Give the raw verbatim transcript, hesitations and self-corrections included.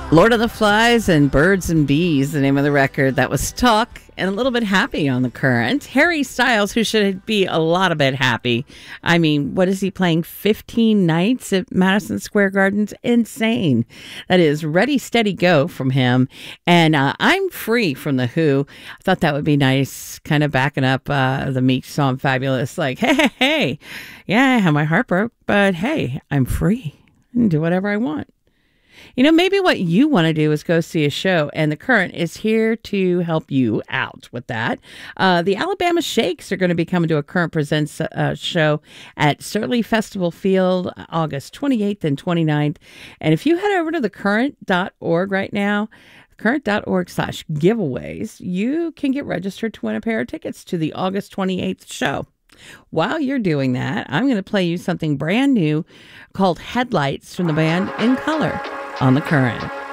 Lord of the Flies and Birds and Bees, the name of the record. That was Talk and a little bit happy on the Current. Harry Styles, who should be a lot of bit happy. I mean, what is he playing? fifteen nights at Madison Square Garden's insane. That is Ready, Steady, Go from him. And uh, I'm Free from The Who. I thought that would be nice, kind of backing up uh, the Meek song Fabulous. Like, hey, hey, hey, yeah, I have my heart broke, but hey, I'm free. I can do whatever I want. You know, maybe what you want to do is go see a show, and the Current is here to help you out with that. Uh, the Alabama Shakes are going to be coming to a Current Presents uh, show at Surly Festival Field, August twenty-eighth and twenty-ninth. And if you head over to the current dot org right now, current dot org slash giveaways, you can get registered to win a pair of tickets to the August twenty-eighth show. While you're doing that, I'm going to play you something brand new called Headlights from the band In Color on the Current.